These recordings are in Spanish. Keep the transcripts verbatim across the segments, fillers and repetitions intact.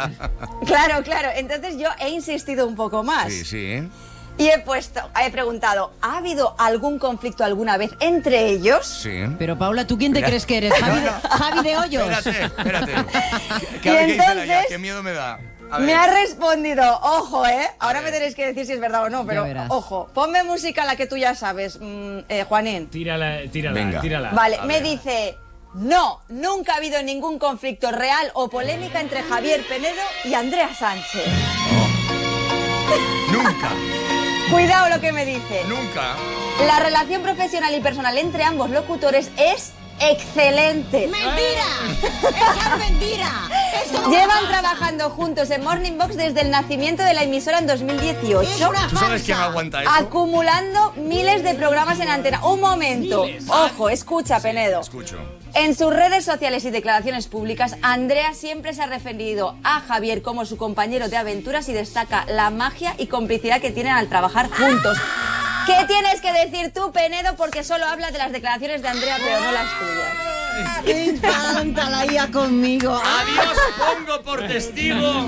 Claro, claro. Entonces yo he insistido un poco más. Sí, sí. Y he puesto, he preguntado, ¿ha habido algún conflicto alguna vez entre ellos? Sí. Pero Paula, ¿tú quién te crees que eres? ¿Javi de, Javi de Hoyos? Espérate, espérate. ¿Qué, Y qué dice la entonces- ya? ¿Qué miedo me da? A ver. Me ha respondido, ojo, ¿eh? Ahora ver. me tenéis que decir si es verdad o no, pero verás. ojo, ponme música la que tú ya sabes, mm, eh, Juanín. Tírala, tírala, Venga. tírala. Vale, A me ver. dice, no, nunca ha habido ningún conflicto real o polémica entre Javier Penedo y Andrea Sánchez. Nunca, Cuidado lo que me dice. nunca. La relación profesional y personal entre ambos locutores es excelente. ¡Mentira! ¡Esa es mentira! Eso Llevan trabajando juntos en Morning Box desde el nacimiento de la emisora en dos mil dieciocho. es una ¿Tú sabes falsa. quién aguanta eso? Acumulando miles de programas en antena. Un momento. Ojo, escucha, Penedo. Escucho. En sus redes sociales y declaraciones públicas, Andrea siempre se ha referido a Javier como su compañero de aventuras y destaca la magia y complicidad que tienen al trabajar juntos. ¿Qué tienes que decir tú, Penedo? Porque solo hablas de las declaraciones de Andrea, pero no las tuyas. Me encanta la I A conmigo. Adiós, pongo por testigo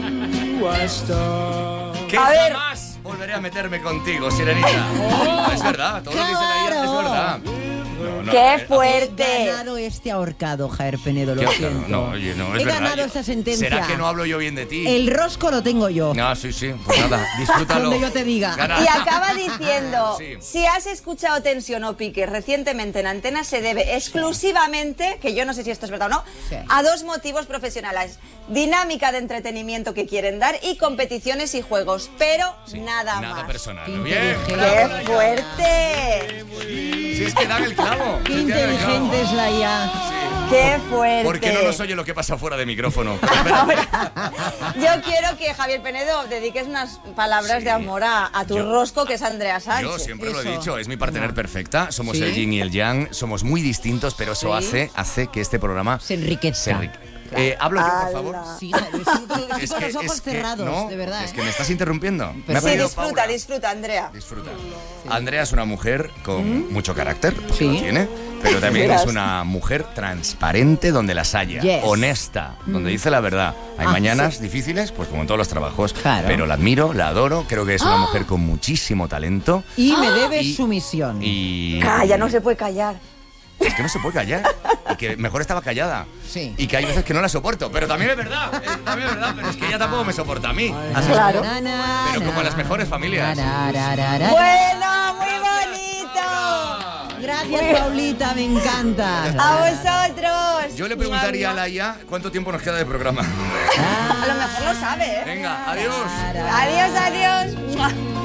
que A ver. jamás volveré a meterme contigo, Sirenita. No, es verdad, todo lo que dice la I A es Claro. verdad. No, no, ¡Qué eh, He fuerte! ganado este ahorcado, Javier Penedo, lo ¿qué- siento. No, oye, no, es He verdad. ganado Yo- esta sentencia. ¿Será que no hablo yo bien de ti? El rosco lo tengo yo. No, sí, sí, pues nada, disfrútalo. Donde yo te diga. Gana. Y acaba diciendo, Sí. si has escuchado Tensión o Pique recientemente en Antena, se debe exclusivamente, que yo no sé si esto es verdad o no, Sí. a dos motivos profesionales. Dinámica de entretenimiento que quieren dar y competiciones y juegos, pero Sí, nada, Nada más. personal. Qué Bien, inteligente. bravo, ¡Qué Laia. fuerte! Si es que dan el clavo. Qué si es que dan el clavo. inteligente es la I A. ¡Qué fuerte! Porque no nos oye lo que pasa fuera de micrófono. Yo quiero que, Javier Penedo, dediques unas palabras Sí. de amor a, a tu Yo- rosco, que es Andrea Sánchez. Yo siempre lo he Eso. dicho, es mi partner perfecta. Somos ¿Sí? el yin y el yang, somos muy distintos, pero eso Sí. hace, hace que este programa Se enriquezca. se enrique- Eh, Hablo yo, por favor. Ala. Sí, Javier, estoy Es con que- los ojos es que- cerrados, no, de verdad. Es ¿eh? que me estás interrumpiendo. Me ha Sí, pedido disfruta, Paula. disfruta, Andrea. Disfruta. Andrea es una mujer con mucho carácter, porque Sí. lo tiene, pero también Verás. es una mujer transparente donde las haya, Yes. honesta, donde dice la verdad. Hay Ah, mañanas difíciles, pues como en todos los trabajos, Claro. pero la admiro, la adoro, creo que es una mujer con muchísimo talento Y me debe Y- sumisión. y... Calla, no se puede callar. Es que no se puede callar. Y que mejor estaba callada. Sí. Y que hay veces que no la soporto. Pero también es verdad. eh, También es verdad. Pero es que ella tampoco me soporta a mí. Así es. Claro. Na, na, Pero como en las na. mejores familias. Na, na, na, na. Bueno, muy bonito. Gracias, Paulita, me encanta. A vosotros. Yo le preguntaría a Laia cuánto tiempo nos queda de programa. A lo mejor lo sabe, ¿eh? Venga, adiós. Adiós, adiós.